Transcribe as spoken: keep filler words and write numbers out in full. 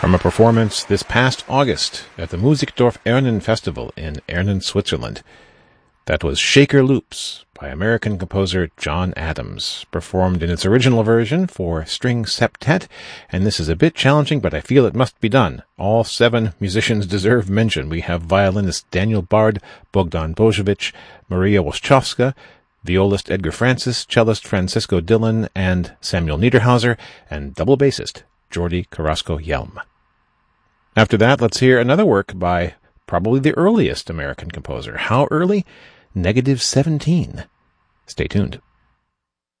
From a performance this past August at the Musikdorf Ernen Festival in Ernen, Switzerland. That was Shaker Loops by American composer John Adams, performed in its original version for string septet, and this is a bit challenging, but I feel it must be done. All seven musicians deserve mention. We have violinist Daniel Bard, Bogdan Bojovic, Maria Wojciechowska, violist Edgar Francis, cellist Francisco Dillon and Samuel Niederhauser, and double bassist Jordi Carrasco-Yelm. After that, let's hear another work by probably the earliest American composer. How early? Negative seventeen. Stay tuned.